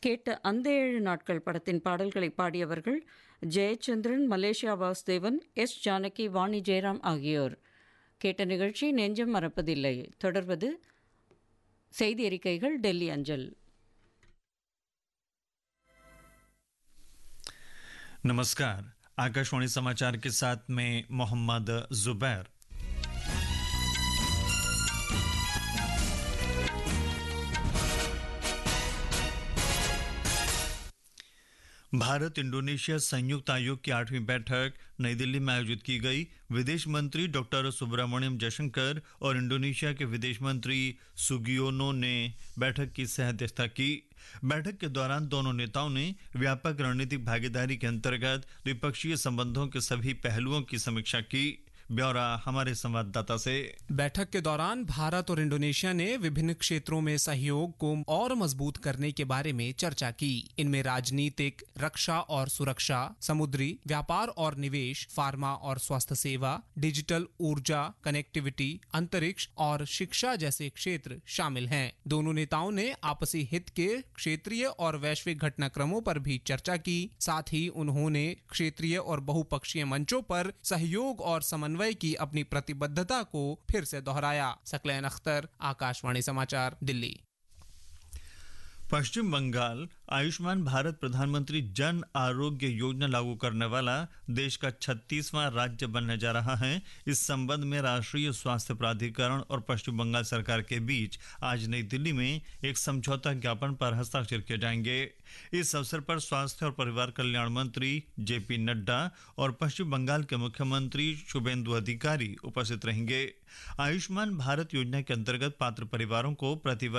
கேட்ட அந்த 7 நாட்கள் படத்தின் பாடல்களை பாடியவர்கள் ஜெயச்சந்திரன், மலேசியா வாசுதேவன், எஸ் ஜானகி, வாணி ஜெயராம் ஆகியோர். கேட்ட நிகழ்ச்சி நெஞ்சம் மறப்பதில்லை. தொடர்வது செய்தி அறிக்கைகள் டெல்லி அஞ்சல். नमस्कार, आकाशवाणी समाचार के साथ में मोहम्मद जुबैर। भारत इंडोनेशिया संयुक्त आयोग की 8वीं बैठक नई दिल्ली में आयोजित की गई। विदेश मंत्री डॉक्टर सुब्रमण्यम जयशंकर और इंडोनेशिया के विदेश मंत्री सुगियोनो ने बैठक की सह अध्यक्षता की। बैठक के दौरान दोनों नेताओं ने व्यापक रणनीतिक भागीदारी के अंतर्गत द्विपक्षीय संबंधों के सभी पहलुओं की समीक्षा की। ब्यौरा हमारे संवाददाता से। बैठक के दौरान भारत और इंडोनेशिया ने विभिन्न क्षेत्रों में सहयोग को और मजबूत करने के बारे में चर्चा की। इनमें राजनीतिक, रक्षा और सुरक्षा, समुद्री व्यापार और निवेश, फार्मा और स्वास्थ्य सेवा, डिजिटल ऊर्जा, कनेक्टिविटी, अंतरिक्ष और शिक्षा जैसे क्षेत्र शामिल हैं। दोनों नेताओं ने आपसी हित के क्षेत्रीय और वैश्विक घटनाक्रमों पर भी चर्चा की। साथ ही उन्होंने क्षेत्रीय और बहुपक्षीय मंचों पर सहयोग और समन्वय की अपनी प्रतिबद्धता को फिर से दोहराया। सकलैन अख्तर, आकाशवाणी समाचार, दिल्ली। पश्चिम बंगाल आयुष्मान भारत प्रधानमंत्री जन आरोग्य योजना लागू करने वाला देश का 36वां राज्य बनने जा रहा है। इस संबंध में राष्ट्रीय स्वास्थ्य प्राधिकरण और पश्चिम बंगाल सरकार के बीच आज नई दिल्ली में एक समझौता ज्ञापन पर हस्ताक्षर किए जाएंगे। इस अवसर पर स्वास्थ्य और परिवार कल्याण मंत्री जेपी नड्डा और पश्चिम बंगाल के मुख्यमंत्री शुभेंदु अधिकारी उपस्थित रहेंगे। आयुष्मान भारत योजना के अंतर्गत पात्र परिवारों को प्रतिवर्ष